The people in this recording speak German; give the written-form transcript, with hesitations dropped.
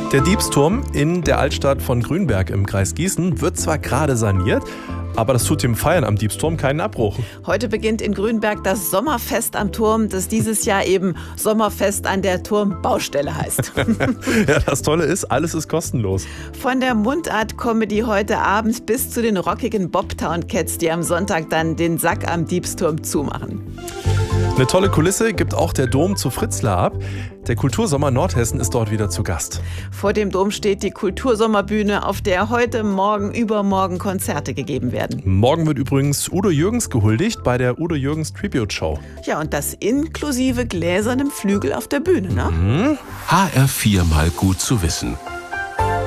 Der Diebsturm in der Altstadt von Grünberg im Kreis Gießen wird zwar gerade saniert, aber das tut dem Feiern am Diebsturm keinen Abbruch. Heute beginnt in Grünberg das Sommerfest am Turm, das dieses Jahr eben Sommerfest an der Turmbaustelle heißt. Ja, das Tolle ist, alles ist kostenlos. Von der Mundart-Comedy heute Abend bis zu den rockigen Bobtown-Cats, die am Sonntag dann den Sack am Diebsturm zumachen. Eine tolle Kulisse gibt auch der Dom zu Fritzlar ab. Der Kultursommer Nordhessen ist dort wieder zu Gast. Vor dem Dom steht die Kultursommerbühne, auf der heute, morgen, übermorgen Konzerte gegeben werden. Morgen wird übrigens Udo Jürgens gehuldigt bei der Udo Jürgens Tribute Show. Ja, und das inklusive gläsernem Flügel auf der Bühne, ne? HR4 mal gut zu wissen.